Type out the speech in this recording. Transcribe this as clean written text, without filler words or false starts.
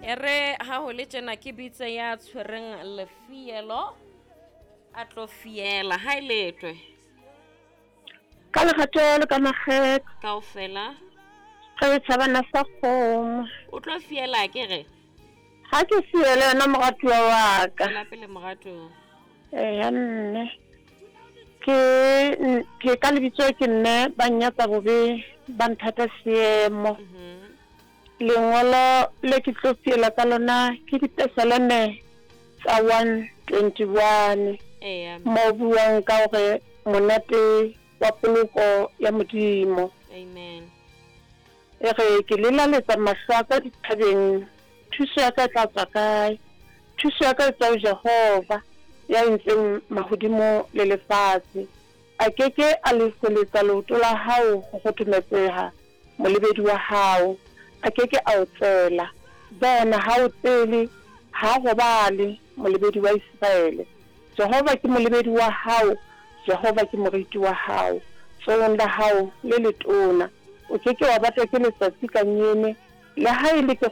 ere ha ho le tjena ke bitse ya tshwereng lefielo a tlo fiela ha iletwe ka legato le ka maget kaofela ge tshabana sa kgomo o tlo fiela ke re ha ke fiele yona mogato wa ka la pele mogato ya nne ke ka lebitso ke nne ba nyatsa bobe ba nthata seemo lengolo le ke tlo fiela ka lona ke ditesaleme tsa 1:21 mo buang ka gore monate wa poloko ya modimo amen ke lelaletsa mahlo a ka dithabeng thuso ya ka tla tswa kae thuso ya ka tswa Jehova ya ntseng mahodimo le lefatshe a keke a leseletsa leoto la hao go tumetseha molebedi wa hao a keke a o tsela bona ha o tsele ha go bale molebedi wa Israele Jehova ke molebedi wa hao Jehova ke moriti wa hao tsoong la hao le letona o keke wa batla ke letsatsi ka nyene le ha ile ke